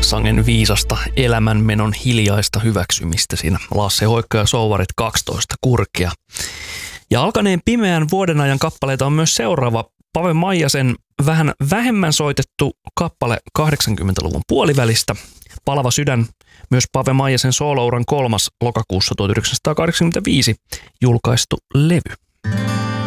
Villessangen viisasta elämänmenon hiljaista hyväksymistä siinä. Lasse Hoikka ja Souvarit 12 kurkia. Ja alkaneen pimeän vuodenajan kappaleita on myös seuraava Pave Maijasen vähän vähemmän soitettu kappale 80-luvun puolivälistä. Palava sydän, myös Pave Maijasen soolouran 3. lokakuussa 1985 julkaistu levy.